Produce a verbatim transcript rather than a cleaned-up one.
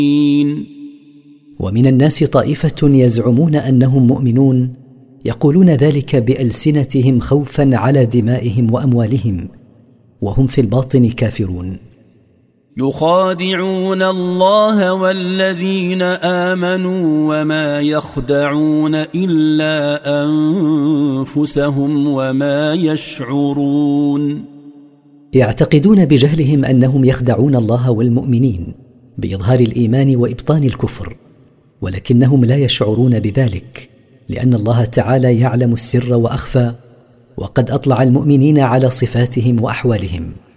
ومن الناس طائفة يزعمون أنهم مؤمنون يقولون ذلك بألسنتهم خوفا على دمائهم وأموالهم، وهم في الباطن كافرون. يخادعون الله والذين آمنوا وما يخدعون إلا أنفسهم وما يشعرون. يعتقدون بجهلهم أنهم يخدعون الله والمؤمنين بإظهار الإيمان وإبطان الكفر، ولكنهم لا يشعرون بذلك، لأن الله تعالى يعلم السر وأخفى، وقد أطلع المؤمنين على صفاتهم وأحوالهم.